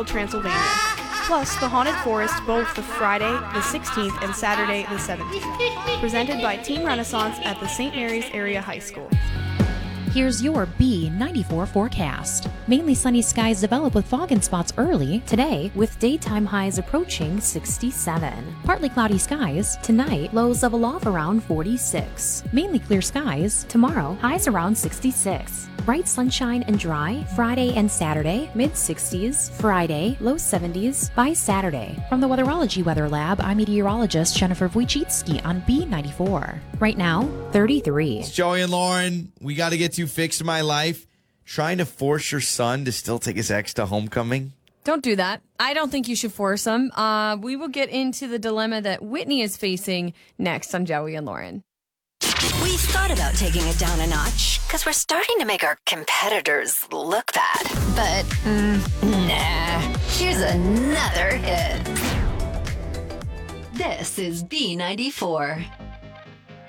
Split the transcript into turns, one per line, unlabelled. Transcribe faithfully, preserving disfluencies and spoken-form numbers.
Transylvania, plus The Haunted Forest both the Friday the sixteenth and Saturday the seventeenth, presented by Team Renaissance at the Saint Mary's Area High School.
Here's your B ninety-four forecast. Mainly sunny skies develop with fog and spots early today, with daytime highs approaching sixty-seven. Partly cloudy skies tonight, lows level off around forty-six. Mainly clear skies tomorrow, highs around sixty-six. Bright sunshine and dry Friday and Saturday, mid sixties. Friday, low seventies by Saturday. From the Weatherology Weather Lab, I'm meteorologist Jennifer Wojcicki on B ninety-four. Right now, thirty-three.
It's Joey and Lauren. We got to get you fixed in my life. Trying to force your son to still take his ex to homecoming?
Don't do that. I don't think you should force him. Uh, we will get into the dilemma that Whitney is facing next on Joey and Lauren.
We thought about taking it down a notch because we're starting to make our competitors look bad. But, mm, nah. Here's another hit. This is B ninety-four.